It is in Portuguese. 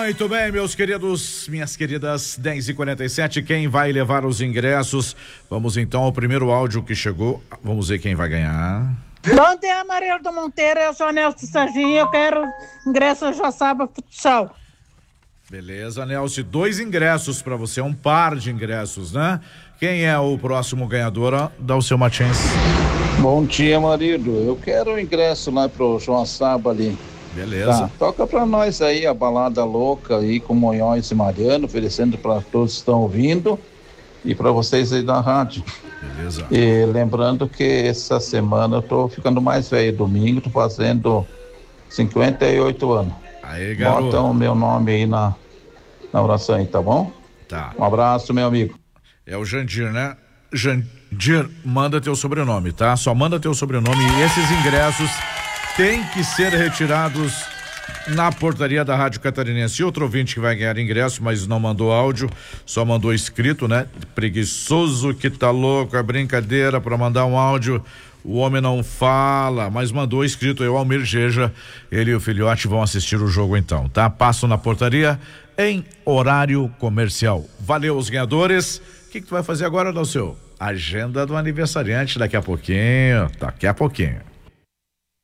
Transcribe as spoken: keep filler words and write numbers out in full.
Muito bem, meus queridos, minhas queridas, dez e quarenta e sete, quem vai levar os ingressos? Vamos então ao primeiro áudio que chegou, vamos ver quem vai ganhar. Bom dia, Marildo Monteiro, eu sou a Nelson Serginho, eu quero ingresso ao Joaçaba Futsal. Beleza, Nelson, dois ingressos para você, um par de ingressos, né? Quem é o próximo ganhador? Ó, dá o seu Martins. Bom dia, marido, eu quero o ingresso lá pro Joaçaba ali. Beleza. Tá, toca pra nós aí a balada louca aí com Monhões e Mariano, oferecendo para todos que estão ouvindo e para vocês aí da rádio. Beleza. E lembrando que essa semana eu tô ficando mais velho, domingo tô fazendo cinquenta e oito anos. Aí, garoto. Bota o meu nome aí na, na oração aí, tá bom? Tá. Um abraço, meu amigo. É o Jandir, né? Jandir, manda teu sobrenome, tá? Só manda teu sobrenome e esses ingressos tem que ser retirados na portaria da Rádio Catarinense. E outro ouvinte que vai ganhar ingresso, mas não mandou áudio, só mandou escrito, né? Preguiçoso que tá louco, é brincadeira pra mandar um áudio. O homem não fala, mas mandou escrito. Eu, Almir Geja, ele e o filhote vão assistir o jogo então, tá? Passo na portaria em horário comercial. Valeu os ganhadores. O que que tu vai fazer agora, Dalceu? Agenda do aniversariante daqui a pouquinho, daqui a pouquinho.